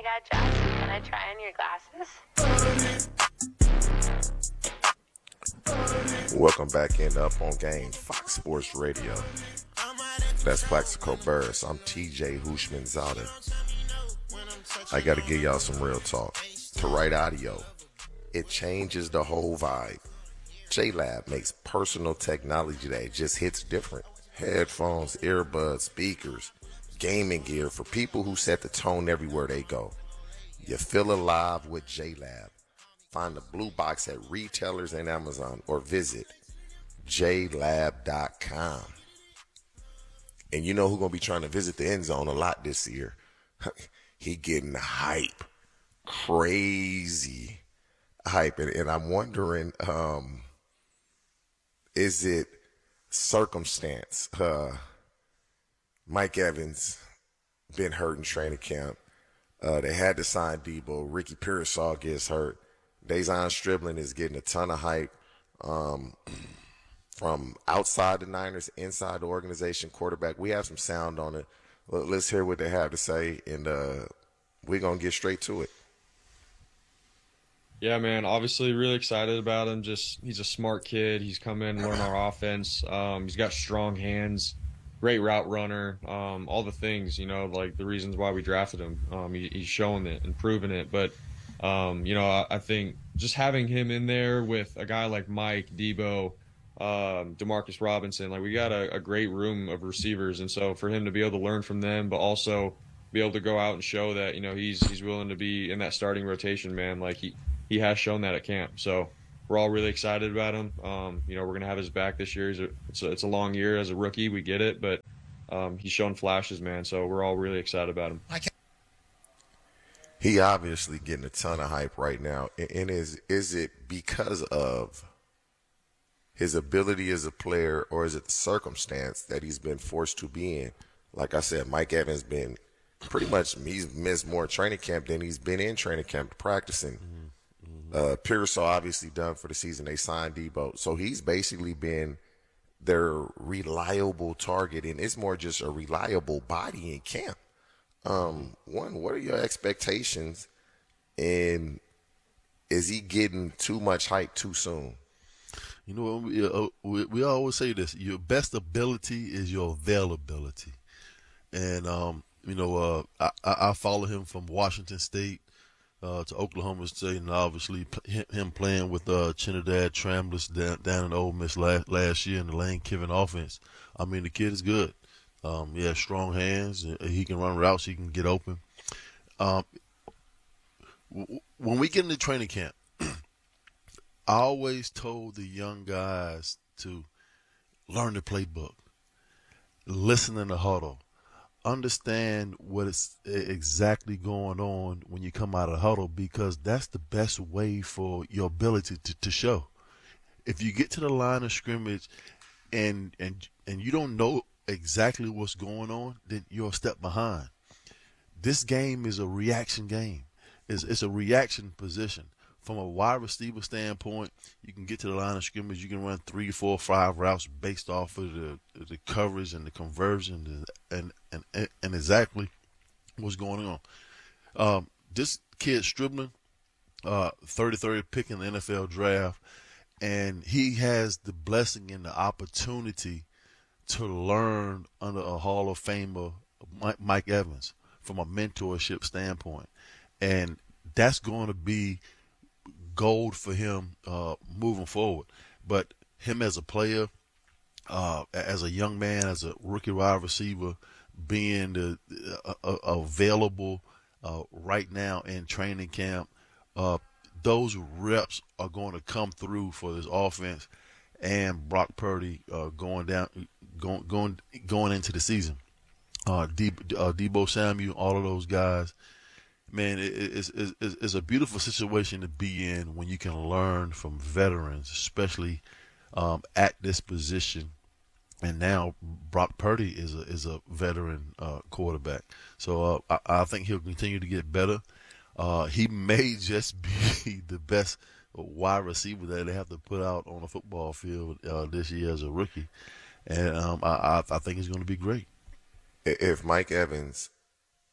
God, Josh, can I try on your glasses? Welcome back in Up on Game, Fox Sports Radio. That's Plaxico Burris. I'm TJ Hushmanzada. I got to give y'all some real talk. To write audio, it changes the whole vibe. JLab makes personal technology that just hits different. Headphones, earbuds, speakers, gaming gear for people who set the tone everywhere they go. You feel alive with JLab. Find the blue box at retailers and Amazon or visit jlab.com. And you know who's going to be trying to visit the end zone a lot this year? He getting hype. Crazy hype. And I'm wondering, is it circumstance? Mike Evans been hurt in training camp. They had to sign Debo. Ricky Pearsall gets hurt. Dejon Stribling is getting a ton of hype from outside the Niners, inside the organization, quarterback. We have some sound on it. Let's hear what they have to say, and we're going to get straight to it. Yeah, man, obviously really excited about him. He's a smart kid. He's come in and learned our offense. He's got strong hands, great route runner, all the things, like the reasons why we drafted him. He's showing it and proving it. But, I think just having him in there with a guy like Mike, Debo, Demarcus Robinson, like we got a great room of receivers. And so for him to be able to learn from them, but also be able to go out and show that, he's willing to be in that starting rotation, man. Like he has shown that at camp. So we're all really excited about him. We're going to have his back this year. It's a long year as a rookie. We get it, but he's shown flashes, man. So we're all really excited about him. He obviously getting a ton of hype right now. And is it because of his ability as a player, or is it the circumstance that he's been forced to be in? Like I said, Mike Evans been pretty much, he's missed more training camp than he's been in training camp practicing. Pearsall obviously done for the season. They signed Debo. So he's basically been their reliable target, and it's more just a reliable body in camp. What are your expectations, and is he getting too much hype too soon? We always say this: your best ability is your availability. And I follow him from Washington State to Oklahoma State, and obviously him playing with Trinidad Tramblers down in Ole Miss last year in the Lane Kiffin offense. I mean, the kid is good. He has strong hands. He can run routes. He can get open. When we get into training camp, I always told the young guys to learn the playbook, listen in the huddle, understand what is exactly going on when you come out of the huddle, because that's the best way for your ability to show. If you get to the line of scrimmage and you don't know exactly what's going on, then you're a step behind. This game is a reaction game. It's a reaction position. From a wide receiver standpoint, you can get to the line of scrimmage. You can run 3, 4, 5 routes based off of the coverage and the conversion and exactly what's going on. This kid Stribling, 33rd pick in the NFL draft, and he has the blessing and the opportunity to learn under a Hall of Famer, Mike Evans, from a mentorship standpoint. And that's going to be gold for him moving forward. But him as a player, as a young man, as a rookie wide receiver, being available right now in training camp, those reps are going to come through for this offense and Brock Purdy going into the season. Debo Samuel, all of those guys. Man, it's a beautiful situation to be in when you can learn from veterans, especially at this position. And now Brock Purdy is a veteran quarterback, so I think he'll continue to get better. He may just be the best wide receiver that they have to put out on a football field this year as a rookie, and I think he's going to be great. If Mike Evans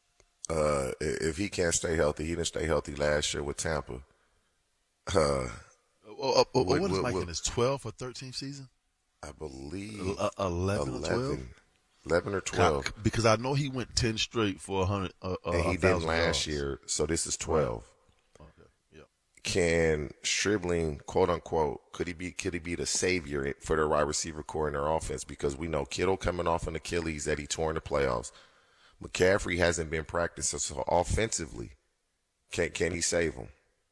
If he can't stay healthy, he didn't stay healthy last year with Tampa. Uh, What is Mike in his 12th or 13th season? I believe 11 or 12? 11 or 12. Because I know he went 10 straight for 100. And he didn't last year, so this is 12. Right. Okay. Yeah. Can Stribling, quote unquote, could he be the savior for their wide receiver core in their offense? Because we know Kittle coming off an Achilles that he tore in the playoffs. McCaffrey hasn't been practicing, so offensively, can he save him?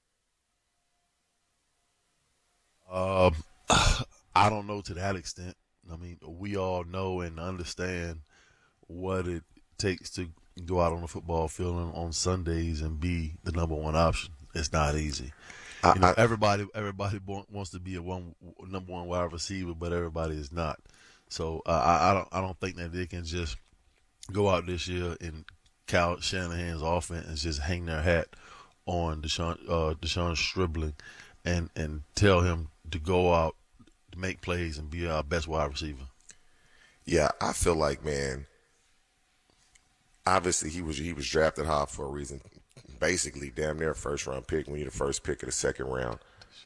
I don't know to that extent. I mean, we all know and understand what it takes to go out on the football field on Sundays and be the number one option. It's not easy. Everybody wants to be a number one wide receiver, but everybody is not. So I don't think that they can just go out this year and Kyle Shanahan's offense and just hang their hat on Deshaun Stribling and tell him to go out, to make plays, and be our best wide receiver. Yeah, I feel like, man, obviously he was drafted high for a reason. Basically, damn near a first-round pick when you're the first pick of the second round.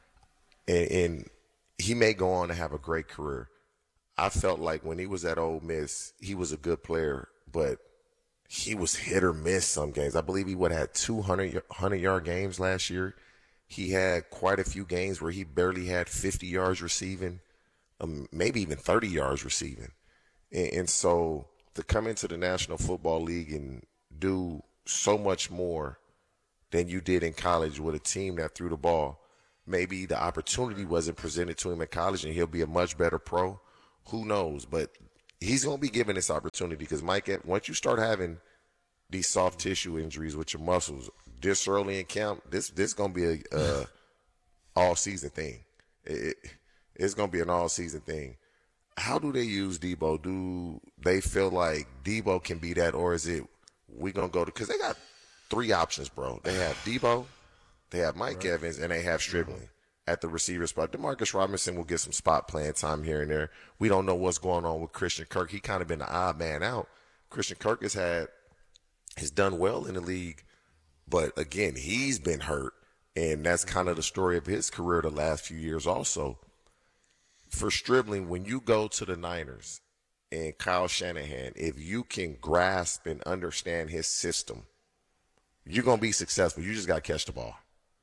And he may go on to have a great career. I felt like when he was at Ole Miss, he was a good player, but he was hit or miss some games. I believe he had 200-yard games last year. He had quite a few games where he barely had 50 yards receiving, maybe even 30 yards receiving. And so to come into the National Football League and do so much more than you did in college with a team that threw the ball, maybe the opportunity wasn't presented to him in college and he'll be a much better pro. Who knows? But he's going to be given this opportunity because, Mike, once you start having these soft tissue injuries with your muscles this early in camp, this going to be a all-season thing. It's going to be an all-season thing. How do they use Debo? Do they feel like Debo can be that, or is it we going to go to – because they got three options, bro. They have Debo, they have Mike Evans, and they have Stribling at the receiver spot. DeMarcus Robinson will get some spot playing time here and there. We don't know what's going on with Christian Kirk. He kind of been the odd man out. Christian Kirk has done well in the league, but again, he's been hurt, and that's kind of the story of his career the last few years also. For Stribling, when you go to the Niners and Kyle Shanahan, if you can grasp and understand his system, you're going to be successful. You just got to catch the ball.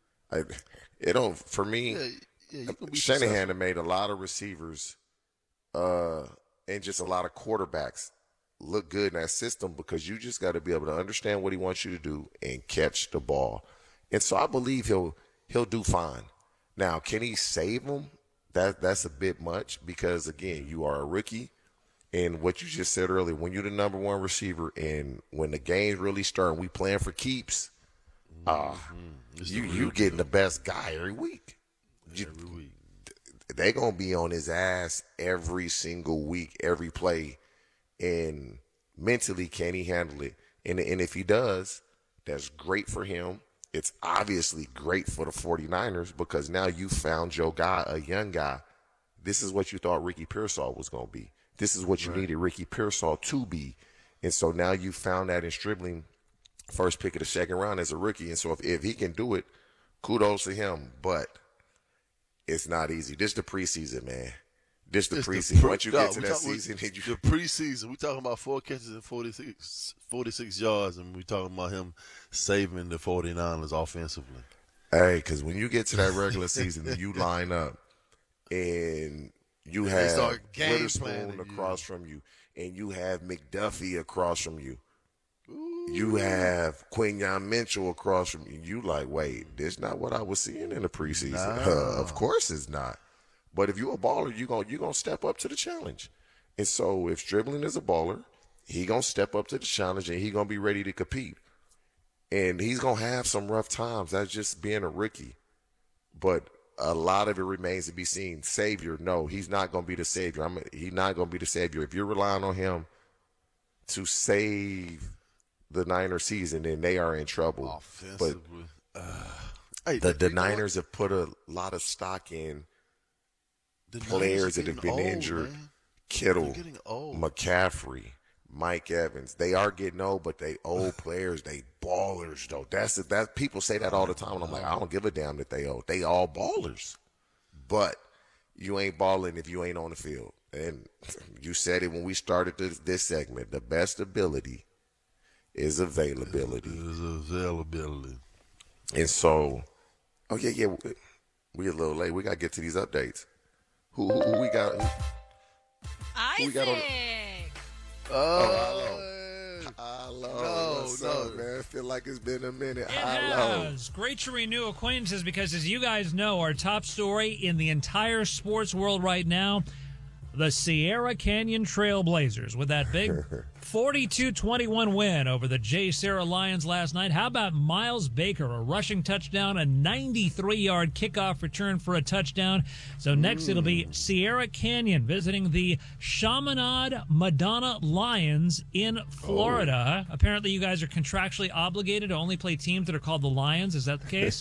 For me, Shanahan had made a lot of receivers and just a lot of quarterbacks look good in that system because you just got to be able to understand what he wants you to do and catch the ball. And so I believe he'll do fine. Now, can he save them? That's a bit much because, again, you are a rookie. And what you just said earlier, when you're the number one receiver and when the games really start and we playing for keeps, you getting the best guy every week. They're going to be on his ass every single week, every play. And mentally, can he handle it? And if he does, that's great for him. It's obviously great for the 49ers because now you found your guy, a young guy. This is what you thought Ricky Pearsall was going to be. This is what you needed Ricky Pearsall to be. And so now you found that in Stribling, first pick of the second round as a rookie. And so if he can do it, kudos to him. But it's not easy. This is the preseason, man. This is the preseason. Once you get to that season, the preseason, we talking about 4 catches and 46 yards, and we talking about him saving the 49ers offensively. Hey, because when you get to that regular season and you line up and you have Witherspoon across from you and you have McDuffie across from you, you have Quinyon Mitchell across from you, you like, wait, this is not what I was seeing in the preseason. Nah. Of course it's not. But if you're a baller, you're gonna step up to the challenge. And so if Stribling is a baller, he going to step up to the challenge and he going to be ready to compete. And he's going to have some rough times. That's just being a rookie. But a lot of it remains to be seen. Savior, no, he's not going to be the savior. He's not going to be the savior. If you're relying on him to save the Niners season, then they are in trouble. Offensively. But the Niners have put a lot of stock in players that have been injured. Man. Kittle, McCaffrey, Mike Evans. They are getting old, but they old players. They ballers though. That people say that all the time, and I'm like, I don't give a damn that they old. They all ballers, but you ain't balling if you ain't on the field. And you said it when we started this segment. The best ability is availability. And so, yeah, we a little late. We gotta get to these updates. Who we got? Isaac. Who we got on? Hello. What's up, man? I feel like it's been a minute. It has. Great to renew acquaintances because, as you guys know, our top story in the entire sports world right now, the Sierra Canyon Trailblazers with that big 42-21 win over the J. Sarah Lions last night. How about Miles Baker, a rushing touchdown, a 93-yard kickoff return for a touchdown. So next it'll be Sierra Canyon visiting the Chaminade Madonna Lions in Florida. Oh. Apparently you guys are contractually obligated to only play teams that are called the Lions. Is that the case?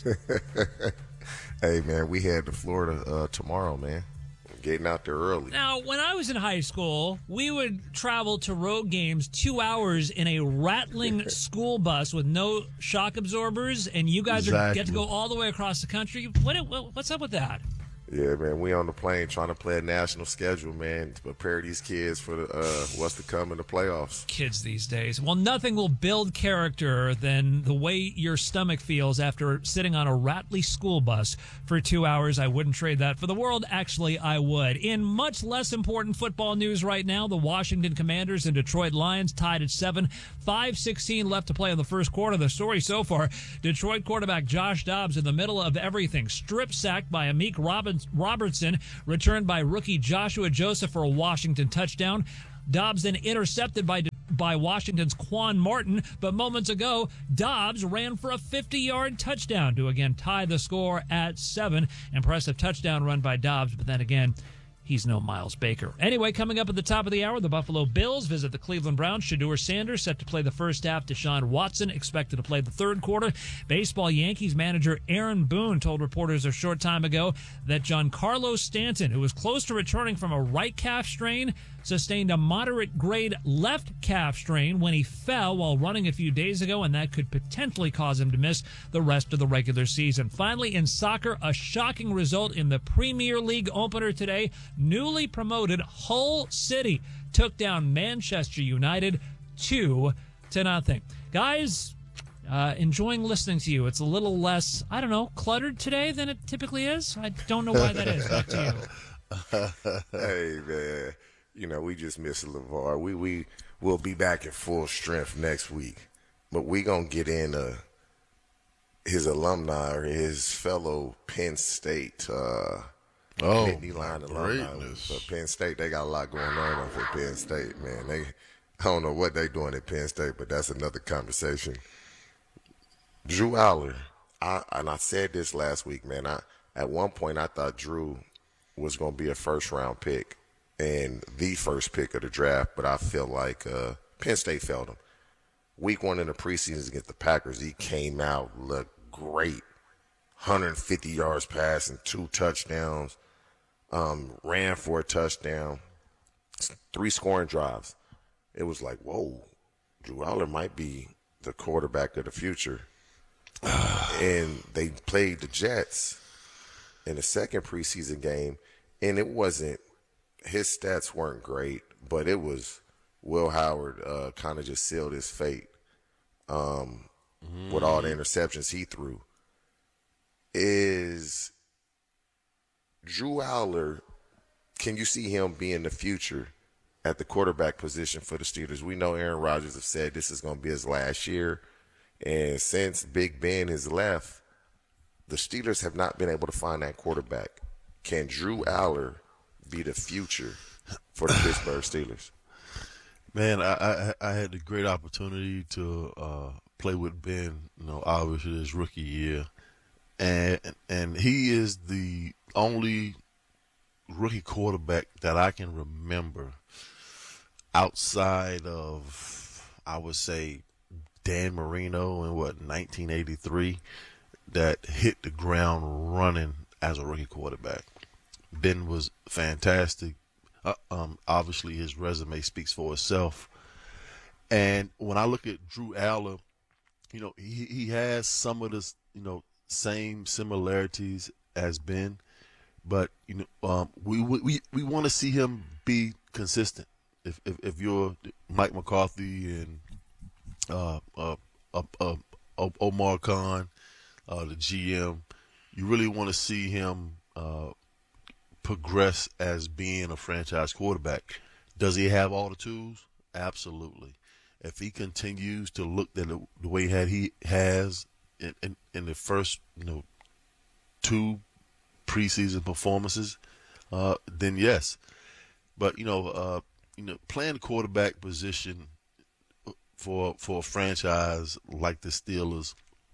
Hey, man, we head to Florida tomorrow, man. Getting out there early. Now, when I was in high school, we would travel to road games 2 hours in a rattling school bus with no shock absorbers, and you guys get to go all the way across the country. What's up with that? Yeah, man, we on the plane trying to play a national schedule, man, to prepare these kids for what's to come in the playoffs. Kids these days. Well, nothing will build character than the way your stomach feels after sitting on a rattly school bus for 2 hours. I wouldn't trade that for the world. Actually, I would. In much less important football news right now, the Washington Commanders and Detroit Lions tied at 7. 5:16 left to play in the first quarter. The story so far, Detroit quarterback Josh Dobbs in the middle of everything, strip sacked by Amik Robertson, returned by rookie Joshua Joseph for a Washington touchdown. Dobbs then intercepted by Washington's Quan Martin, but moments ago, Dobbs ran for a 50-yard touchdown to again tie the score at 7. Impressive touchdown run by Dobbs, but then again, he's no Miles Baker. Anyway, coming up at the top of the hour, the Buffalo Bills visit the Cleveland Browns. Shedeur Sanders set to play the first half. Deshaun Watson expected to play the third quarter. Baseball Yankees manager Aaron Boone told reporters a short time ago that Giancarlo Stanton, who was close to returning from a right calf strain, sustained a moderate-grade left calf strain when he fell while running a few days ago, and that could potentially cause him to miss the rest of the regular season. Finally, in soccer, a shocking result in the Premier League opener today. Newly promoted Hull City took down Manchester United 2-0. Guys, enjoying listening to you. It's a little less, cluttered today than it typically is. I don't know why that is. Back to you. Hey, man. We just miss LeVar. We will be back in full strength next week. But we going to get into his alumni or his fellow Penn State Nittany Lion alumni. For Penn State, they got a lot going on for Penn State, man. I don't know what they're doing at Penn State, but that's another conversation. Drew Allar, I said this last week, man. At one point, I thought Drew was going to be a first-round pick and the first pick of the draft, but I feel like Penn State failed him. Week 1 in the preseason against the Packers, he came out, looked great. 150 yards passing, 2 touchdowns, ran for a touchdown, 3 scoring drives. It was like, whoa, Drew Allar might be the quarterback of the future. And they played the Jets in the second preseason game, and it wasn't, his stats weren't great, but it was Will Howard kind of just sealed his fate with all the interceptions he threw. Is Drew Allar, can you see him being the future at the quarterback position for the Steelers? We know Aaron Rodgers has said this is going to be his last year. And since Big Ben has left, the Steelers have not been able to find that quarterback. Can Drew Allar be the future for the Pittsburgh Steelers? Man, I had the great opportunity to play with Ben, obviously his rookie year. And he is the only rookie quarterback that I can remember outside of, I would say, Dan Marino in 1983, that hit the ground running as a rookie quarterback. Ben was fantastic. Obviously his resume speaks for itself, And when I look at Drew Aller, he has some of the same similarities as Ben, but we want to see him be consistent. If you're Mike McCarthy and Omar Khan, the GM, you really want to see him progress as being a franchise quarterback. Does he have all the tools? Absolutely. If he continues to look the way he has in the first 2 preseason performances, then yes. But playing the quarterback position for a franchise like the Steelers,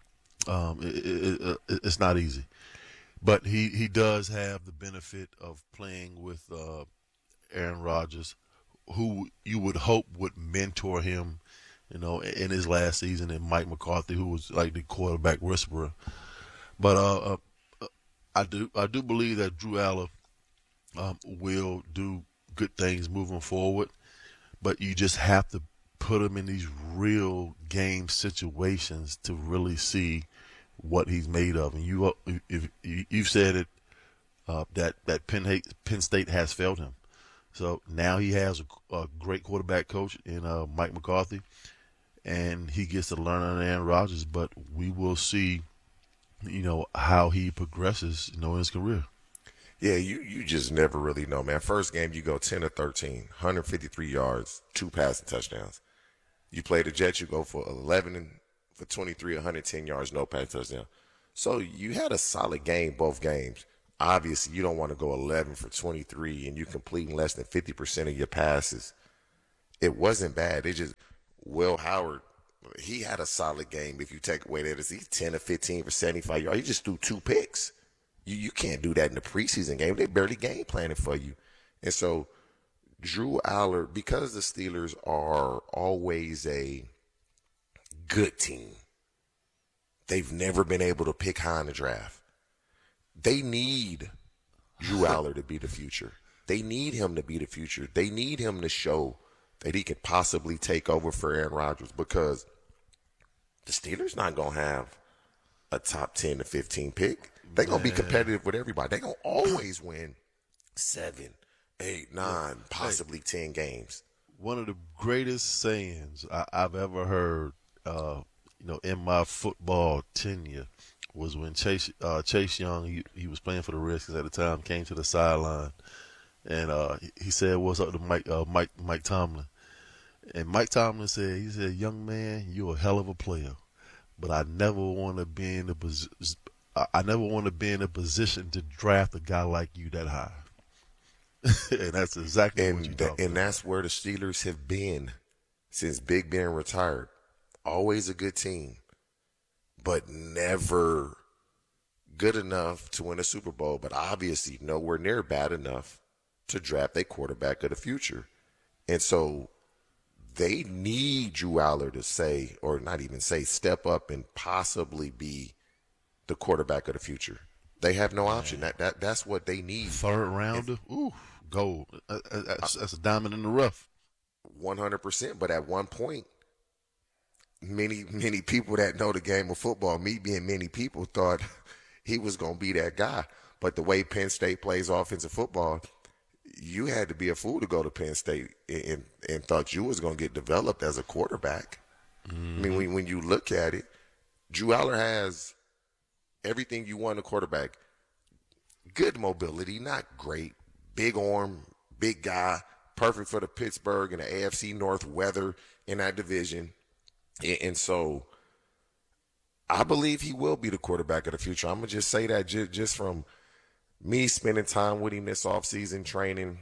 it's not easy. But he does have the benefit of playing with Aaron Rodgers, who you would hope would mentor him, in his last season, and Mike McCarthy, who was like the quarterback whisperer. But I do believe that Drew Aller will do good things moving forward. But you just have to put him in these real game situations to really see what he's made of. And you've said it, that Penn State has failed him. So now he has a great quarterback coach in Mike McCarthy, and he gets to learn on Aaron Rodgers. But we will see, how he progresses, in his career. Yeah, you just never really know, man. First game, you go 10 of 13, 153 yards, 2 passing touchdowns. You play the Jets, you go for 11 for 23, 110 yards, no passing touchdown. So you had a solid game both games. Obviously, you don't want to go 11 for 23 and you completing less than 50% of your passes. It wasn't bad. It just, Will Howard, he had a solid game. If you take away that, he's 10 or 15 for 75 yards. He just threw 2 picks. You can't do that in the preseason game. They barely game planning for you. And so Drew Aller, because the Steelers are always a good team, they've never been able to pick high in the draft. They need Drew Aller to be the future. They need him to be the future. They need him to show that he could possibly take over for Aaron Rodgers, because the Steelers not going to have a top 10 to 15 pick. They're going to be competitive with everybody. They're going to always win 7, 8, 9, possibly 10 games. One of the greatest sayings I've ever heard, in my football tenure was when Chase Young, he was playing for the Redskins at the time, came to the sideline, and he said, "What's up to Mike Tomlin?" And Mike Tomlin said, "Young man, you're a hell of a player, but I never want to be in a position to draft a guy like you that high." And that's exactly what you talking about. And that's where the Steelers have been since Big Ben retired. Always a good team, but never good enough to win a Super Bowl, but obviously nowhere near bad enough to draft a quarterback of the future. And so they need Drew Aller to say, or not even say, step up and possibly be the quarterback of the future. They have no option. That's what they need. Third rounder, gold. That's a diamond in the rough. 100%. But at one point, many people that know the game of football, me being many people, thought he was going to be that guy. But the way Penn State plays offensive football, you had to be a fool to go to Penn State and thought you was going to get developed as a quarterback. Mm-hmm. I mean, when you look at it, Drew Aller has everything you want in a quarterback. Good mobility, not great. Big arm, big guy, perfect for the Pittsburgh and the AFC North weather in that division. And so I believe he will be the quarterback of the future. I'm going to just say that just from me spending time with him this offseason training,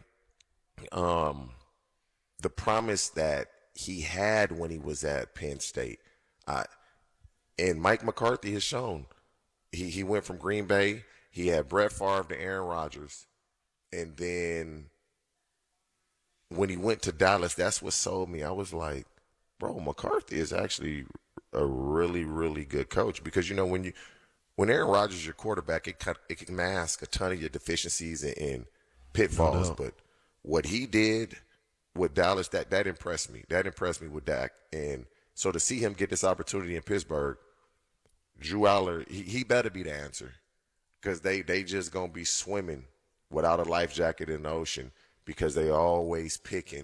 the promise that he had when he was at Penn State. And Mike McCarthy has shown. He went from Green Bay. He had Brett Favre to Aaron Rodgers. And then when he went to Dallas, that's what sold me. I was like, bro, McCarthy is actually a really, really good coach. Because, when Aaron Rodgers is your quarterback, it can mask a ton of your deficiencies and pitfalls. No. But what he did with Dallas, that impressed me. That impressed me with Dak. And so to see him get this opportunity in Pittsburgh, Drew Aller, he better be the answer, because they just going to be swimming without a life jacket in the ocean, because they always picking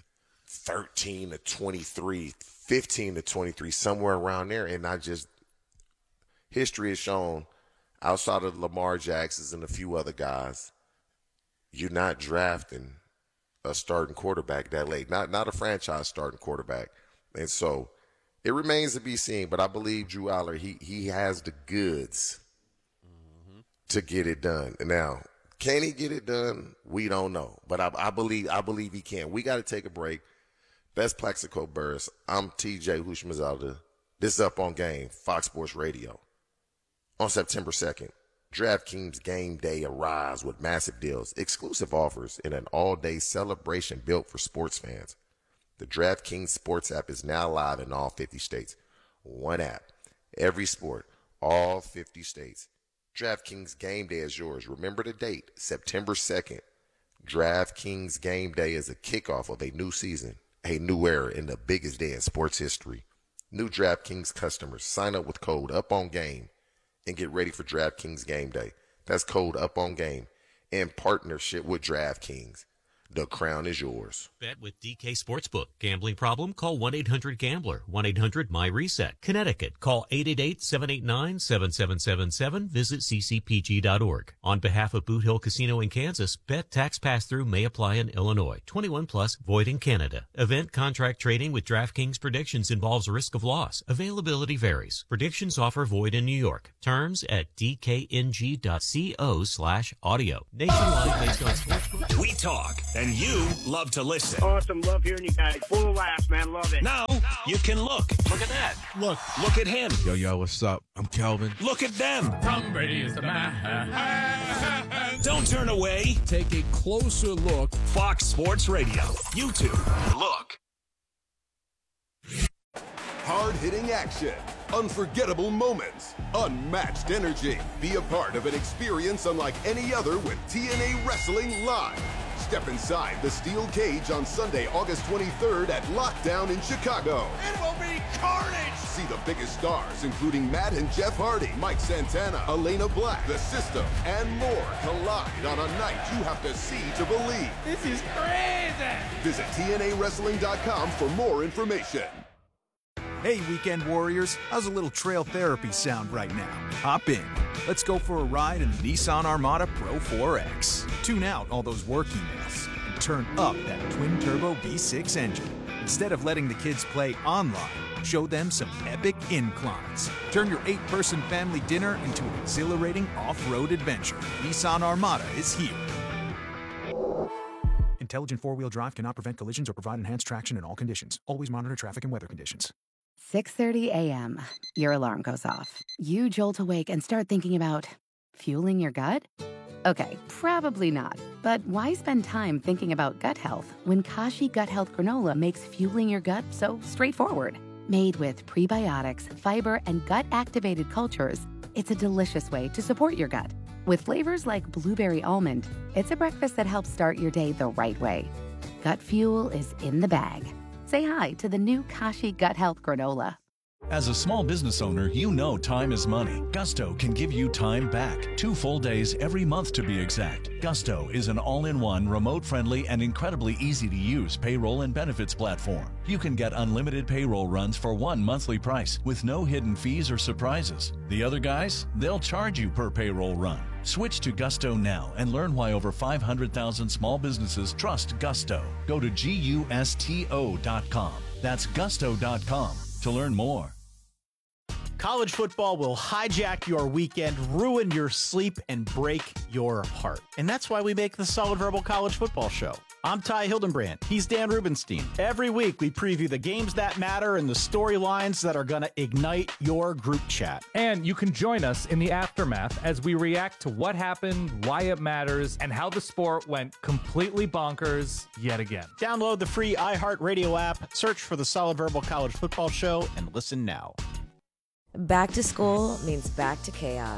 13 to 23, 15 to 23, somewhere around there. And history has shown, outside of Lamar Jackson's and a few other guys, you're not drafting a starting quarterback that late, not a franchise starting quarterback. And so it remains to be seen, but I believe Drew Aller, he has the goods to get it done. Now, can he get it done? We don't know, but I believe he can. We got to take a break. Best Plaxico Burris. I'm TJ Houshmandzadeh. This is Up on Game, Fox Sports Radio. On September 2nd, DraftKings Game Day arrives with massive deals, exclusive offers, and an all-day celebration built for sports fans. The DraftKings Sports app is now live in all 50 states. One app, every sport, all 50 states. DraftKings Game Day is yours. Remember the date, September 2nd. DraftKings Game Day is a kickoff of a new season, a new era, in the biggest day in sports history. New DraftKings customers, sign up with code UPONGAME and get ready for DraftKings Game Day. That's code UPONGAME in partnership with DraftKings. The crown is yours. Bet with DK Sportsbook. Gambling problem? Call 1-800-GAMBLER. 1-800-MY-RESET. Connecticut. Call 888-789-7777. Visit ccpg.org. On behalf of Boot Hill Casino in Kansas, bet tax pass-through may apply in Illinois. 21 plus, void in Canada. Event contract trading with DraftKings predictions involves risk of loss. Availability varies. Predictions offer void in New York. Terms at dkng.co/audio. Nationwide based on sportsbook. We talk, and you love to listen. Awesome. Love hearing you guys. Full of laughs, man. Love it. Now you can look. Look at that. Look at him. Yo, what's up? I'm Kelvin. Look at them. Tom Brady is the man. Don't turn away. Take a closer look. Fox Sports Radio. YouTube. Look. Hard-hitting action, unforgettable moments, unmatched energy. Be a part of an experience unlike any other with TNA Wrestling Live. Step inside the steel cage on Sunday, August 23rd at Lockdown in Chicago. It will be carnage. See the biggest stars, including Matt and Jeff Hardy, Mike Santana, Elena Black, The System, and more collide on a night you have to see to believe. This is crazy. Visit TNAWrestling.com for more information. Hey, Weekend Warriors, how's a little trail therapy sound right now? Hop in. Let's go for a ride in the Nissan Armada Pro 4X. Tune out all those work emails and turn up that twin-turbo V6 engine. Instead of letting the kids play online, show them some epic inclines. Turn your 8-person family dinner into an exhilarating off-road adventure. Nissan Armada is here. Intelligent four-wheel drive cannot prevent collisions or provide enhanced traction in all conditions. Always monitor traffic and weather conditions. 6:30 a.m. Your alarm goes off. You jolt awake and start thinking about fueling your gut? Okay, probably not. But why spend time thinking about gut health when Kashi Gut Health Granola makes fueling your gut so straightforward? Made with prebiotics, fiber, and gut-activated cultures, it's a delicious way to support your gut. With flavors like blueberry almond, it's a breakfast that helps start your day the right way. Gut fuel is in the bag. Say hi to the new Kashi Gut Health Granola. As a small business owner, you know time is money. Gusto can give you time back. 2 full days every month to be exact. Gusto is an all-in-one, remote-friendly, and incredibly easy-to-use payroll and benefits platform. You can get unlimited payroll runs for one monthly price with no hidden fees or surprises. The other guys, they'll charge you per payroll run. Switch to Gusto now and learn why over 500,000 small businesses trust Gusto. Go to GUSTO.com. That's Gusto.com to learn more. College football will hijack your weekend, ruin your sleep, and break your heart. And that's why we make the Solid Verbal College Football Show. I'm Ty Hildenbrand. He's Dan Rubenstein. Every week, we preview the games that matter and the storylines that are going to ignite your group chat. And you can join us in the aftermath as we react to what happened, why it matters, and how the sport went completely bonkers yet again. Download the free iHeartRadio app, search for the Solid Verbal College Football Show, and listen now. Back to school means back to chaos.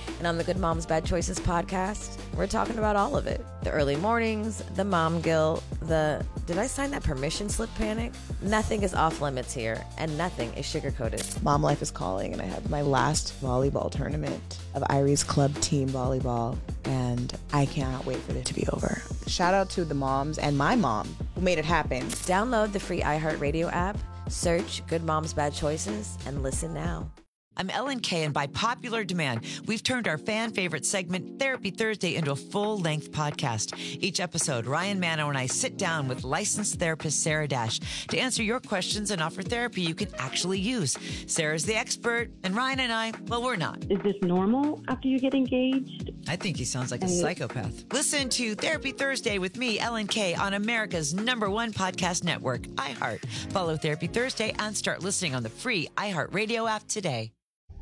And on the Good Moms Bad Choices podcast, we're talking about all of it. The early mornings, the mom guilt, the did I sign that permission slip panic? Nothing is off limits here, and nothing is sugar-coated. Mom life is calling, and I have my last volleyball tournament of Irie's club team volleyball, and I cannot wait for it to be over. Shout out to the moms and my mom who made it happen. Download the free iHeartRadio app, search Good Moms Bad Choices, and listen now. I'm Ellen Kay, and by popular demand, we've turned our fan favorite segment, Therapy Thursday, into a full-length podcast. Each episode, Ryan Manno and I sit down with licensed therapist Sarah Dash to answer your questions and offer therapy you can actually use. Sarah's the expert, and Ryan and I, well, we're not. Is this normal after you get engaged? I think he sounds like a psychopath. Listen to Therapy Thursday with me, Ellen Kay, on America's #1 podcast network, iHeart. Follow Therapy Thursday and start listening on the free iHeartRadio app today.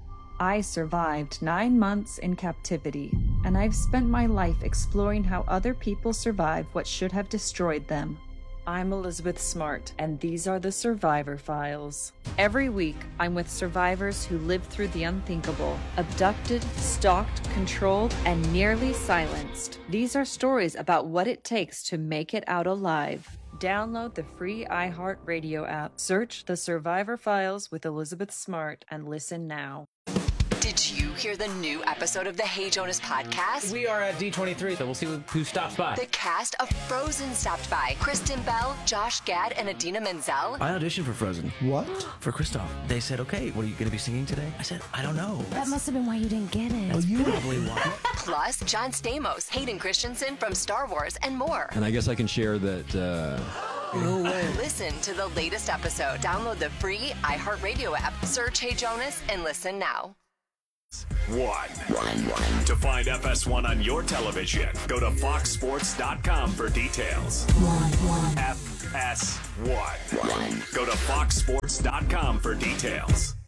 I survived 9 months in captivity, and I've spent my life exploring how other people survive what should have destroyed them. I'm Elizabeth Smart, and these are the Survivor Files. Every week, I'm with survivors who lived through the unthinkable, abducted, stalked, controlled, and nearly silenced. These are stories about what it takes to make it out alive. Download the free iHeartRadio app, search The Survivor Files with Elizabeth Smart, and listen now. Did you hear the new episode of the Hey Jonas podcast? We are at D23, so we'll see who stops by. The cast of Frozen stopped by. Kristen Bell, Josh Gad, and Idina Menzel. I auditioned for Frozen. What? For Kristoff. They said, okay, what are you going to be singing today? I said, I don't know. That must have been why you didn't get it. That's probably why. Plus, John Stamos, Hayden Christensen from Star Wars, and more. And I guess I can share that, No way. Listen to the latest episode. Download the free iHeartRadio app. Search Hey Jonas and listen now. One. To find FS1 on your television, go to foxsports.com for details. FS1. Go to foxsports.com for details.